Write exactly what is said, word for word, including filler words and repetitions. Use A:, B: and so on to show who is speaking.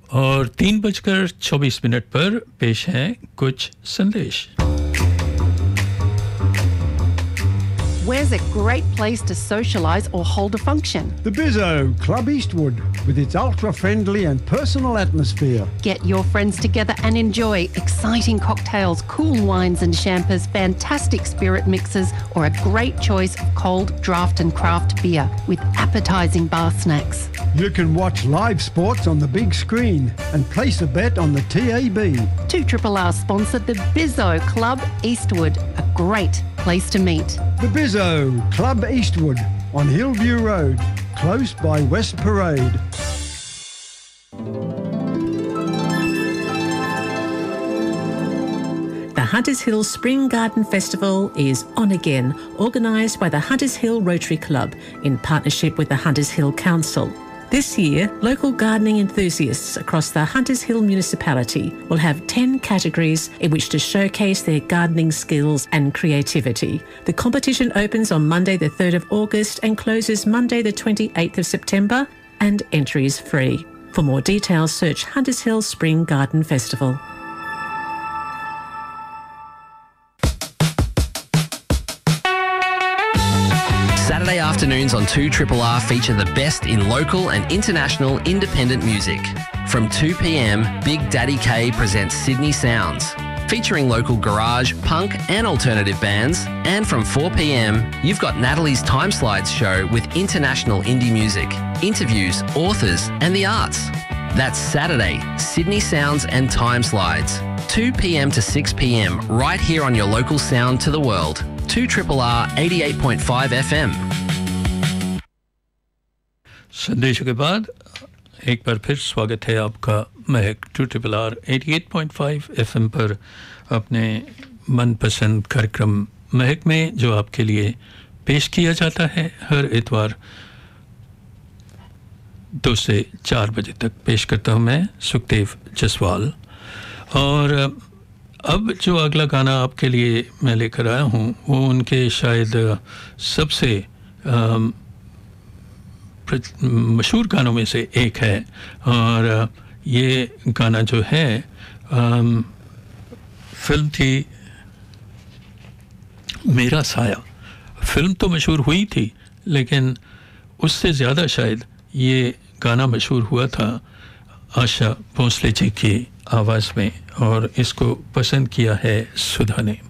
A: और तीन बजकर चौबीस मिनट पर पेश हैं कुछ संदेश।
B: Where's a great place to socialise or hold a function?
C: The Bizzo, Club Eastwood, with its ultra-friendly and personal atmosphere.
B: Get your friends together and enjoy exciting cocktails, cool wines and champers, fantastic spirit mixes, or a great choice of cold draft and craft beer with appetising bar snacks.
C: You can watch live sports on the big screen and place a bet on the T A B.
B: two R R R sponsored the Bizzo Club Eastwood, a great place to meet.
C: The Bizzo, Club Eastwood, on Hillview Road, close by West Parade.
D: The Hunters Hill Spring Garden Festival is on again, organised by the Hunters Hill Rotary Club in partnership with the Hunters Hill Council. This year, local gardening enthusiasts across the Hunters Hill municipality will have ten categories in which to showcase their gardening skills and creativity. The competition opens on Monday the third of August and closes Monday the twenty-eighth of September, and entry is free. For more details, search Hunters Hill Spring Garden Festival.
E: Saturday afternoons on two R R R feature the best in local and international independent music. From two p m, Big Daddy K presents Sydney Sounds, featuring local garage, punk and alternative bands. And from four p m, you've got Natalie's Time Slides show with international indie music, interviews, authors and the arts. That's Saturday, Sydney Sounds and Time Slides, two p m to six p m, right here on your local sound to the world. two R R R eighty-eight point five F M.
A: संदेशों के बाद एक बार फिर स्वागत है आपका महक to triple R अट्ठासी point पाँच एफएम पर अपने मनपसंद कार्यक्रम महक में, जो आपके लिए पेश किया जाता है हर इतवार दो से चार बजे तक। पेश करता हूं मैं सुखदेव जसवाल। और अब जो अगला गाना आपके लिए मैं लेकर आया हूं वो उनके शायद सबसे मशहूर गानों में से एक है। और ये गाना जो है फिल्म थी मेरा साया। फिल्म तो मशहूर हुई थी, लेकिन उससे ज़्यादा शायद ये गाना मशहूर हुआ था आशा भोसले जी की आवाज़ में, और इसको पसंद किया है सुधा ने।